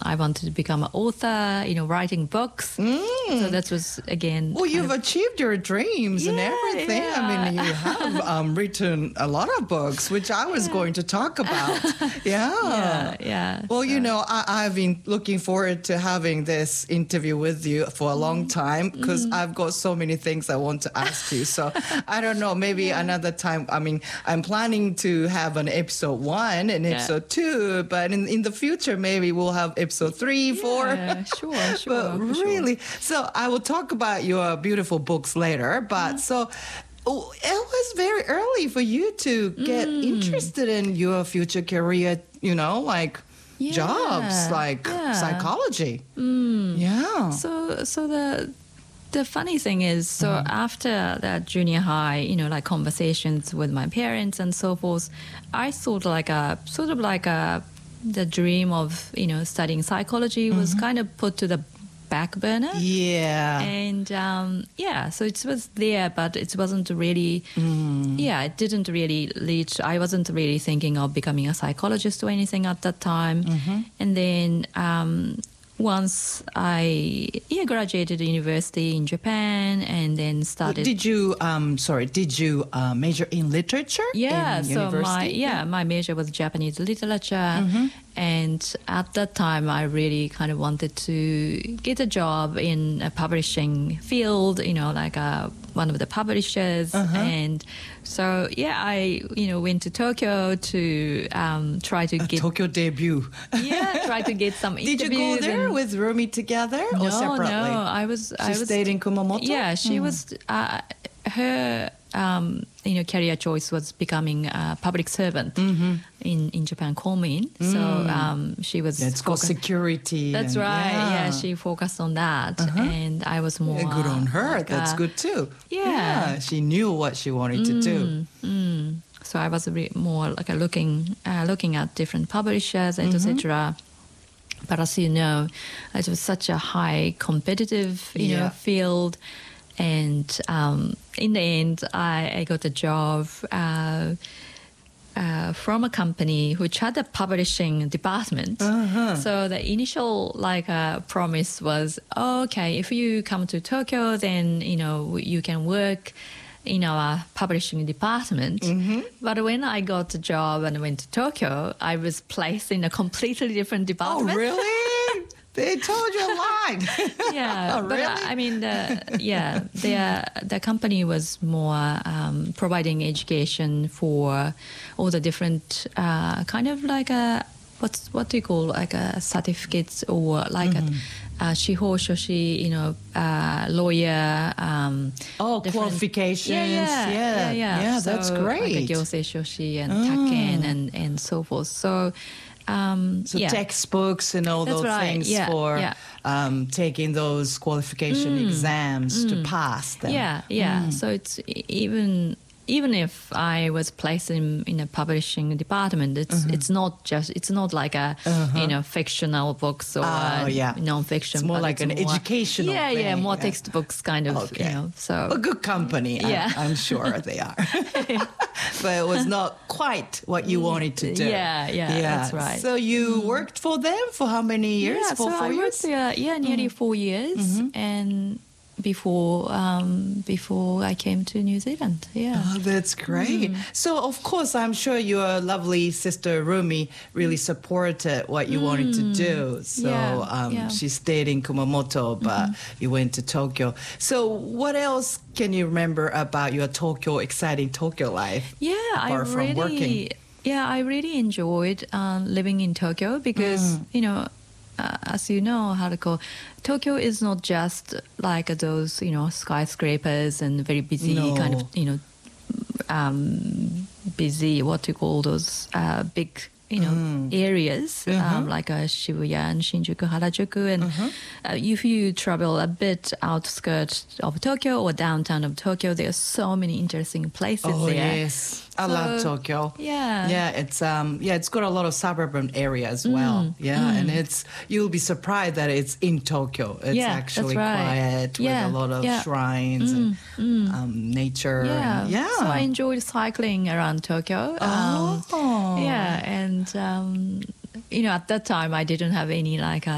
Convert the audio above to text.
I wanted to become an author, writing books. So that was, again... Well, you've achieved your dreams and everything. Yeah. I mean, you have written a lot of books, which I was going to talk about. Yeah. Well, I've been looking forward to having this interview with you for a long time because I've got so many things I want to ask you. So I don't know, maybe another time. I mean, I'm planning to have an episode 1 and episode 2, but in the future, maybe we'll have episode 3, 4. Yeah, sure. But really, so I will talk about your beautiful books later. But so it was very early for you to get interested in your future career, jobs like psychology. Yeah. So the funny thing is, after that junior high, like conversations with my parents and so forth, I thought the dream of, studying psychology was kind of put to the back burner. Yeah. And, so it was there, but it wasn't really, it didn't really lead, I wasn't really thinking of becoming a psychologist or anything at that time. And then, once I graduated university in Japan and then started... Did you major in literature in university? My major was Japanese literature. And at that time, I really kind of wanted to get a job in a publishing field, one of the publishers. And so, I, went to Tokyo to try to get... Tokyo debut. Try to get some interviews. Did you go there with Rumi together or separately? No, I was... She stayed in Kumamoto? Yeah, she was... her... career choice was becoming a public servant in Japan, Komin. So she was... That's called security. That's right. Yeah, she focused on that. And I was more... good on her. That's good too. Yeah. She knew what she wanted to do. So I was more like looking at different publishers, etc. But as you know, it was such a high competitive, field. And in the end, I got a job from a company which had a publishing department. So the initial promise was, okay, if you come to Tokyo, then you can work in our publishing department. But when I got the job and went to Tokyo, I was placed in a completely different department. Oh, really? They told you a lie. Yeah, really? But I mean, the company was more providing education for all the different kind of like what do you call certificates or like a shiho shoshi, lawyer. Qualifications. Yeah, so, that's great. Like a gyosei shoshi and taken and so forth. So. Textbooks and all those things for taking those qualification exams to pass them. So it's even if I was placed in a publishing department, it's not like a fictional books or non-fiction. It's more like an educational thing. More textbooks kind of. So a good company. I'm sure they are. But it was not quite what you wanted to do. That's right. So you worked for them for how many years? For 4 years? I worked there, nearly 4 years, and before I came to New Zealand. That's great. So of course I'm sure your lovely sister Rumi really supported what you wanted to do. So she stayed in Kumamoto, but you went to Tokyo. So what else can you remember about your exciting Tokyo life? Apart from working? I really enjoyed living in Tokyo because as you know, Haruko, Tokyo is not just like those, skyscrapers and very busy kind of, busy, what you call those big, areas like Shibuya and Shinjuku, Harajuku. And if you travel a bit outskirts of Tokyo or downtown of Tokyo, there are so many interesting places there. Oh, yes. I love Tokyo. Yeah, it's got a lot of suburban area as well. And you'll be surprised that it's in Tokyo. It's actually quiet with a lot of shrines and nature. So I enjoyed cycling around Tokyo. And at that time I didn't have any